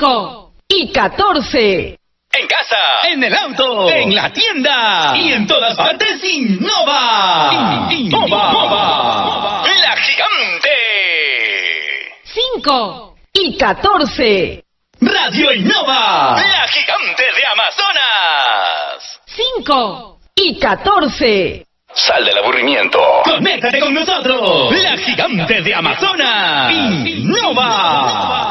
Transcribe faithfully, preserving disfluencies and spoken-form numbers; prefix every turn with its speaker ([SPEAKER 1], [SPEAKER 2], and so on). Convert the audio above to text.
[SPEAKER 1] cinco y catorce.
[SPEAKER 2] En casa, en el auto, en la tienda y en todas partes Innova. Innova. La gigante.
[SPEAKER 1] cinco y catorce.
[SPEAKER 2] Radio Innova. La gigante de Amazonas.
[SPEAKER 1] cinco y catorce.
[SPEAKER 2] Sal del aburrimiento. Conéctate con nosotros. La gigante de Amazonas. Innova.